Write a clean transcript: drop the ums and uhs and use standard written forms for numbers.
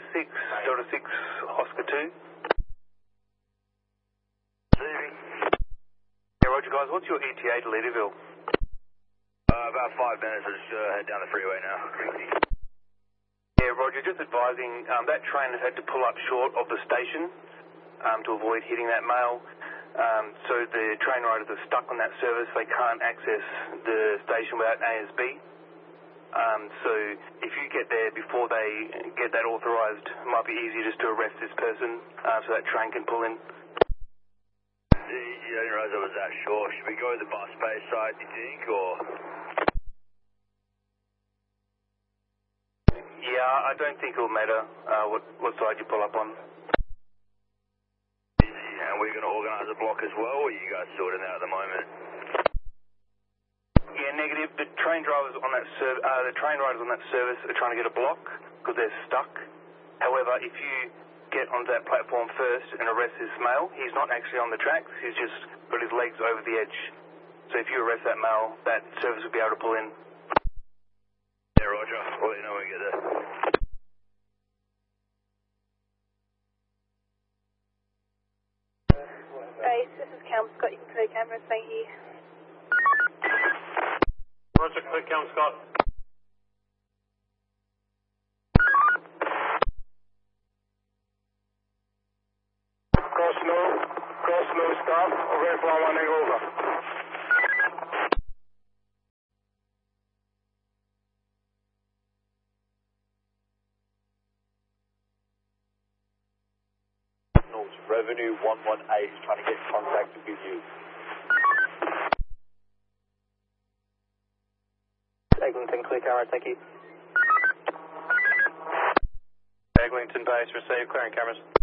Delta 6, Oscar 2. Receiving. Yeah, roger guys, what's your ETA to Leaderville? About 5 minutes, I'll just head down the freeway now. Yeah, roger, just advising, that train has had to pull up short of the station to avoid hitting that mail. So the train riders are stuck on that service. They can't access the station without ASB. So if you get there before they get that authorised, it might be easier just to arrest this person so that train can pull in. You didn't realise I was that short. Should we go to the bus bay side, do you think, or...? Yeah, I don't think it'll matter what side you pull up on. And we're going to organise a block as well, or are you guys sorting that at the moment? Yeah, negative. The train riders on that service are trying to get a block because they're stuck. However, if you get onto that platform first and arrest this male, he's not actually on the tracks. He's just got his legs over the edge. So if you arrest that male, that service will be able to pull in. Yeah, roger. I'll let you know when we get there. Base, this is Cam Scott. You can clear cameras, thank you. Roger, clear Cam Scott. Cross low staff, over for 1 over. Revenue 118 trying to get contact with you. Eglinton, clear camera, thank you. Eglinton base, receive, clearing cameras.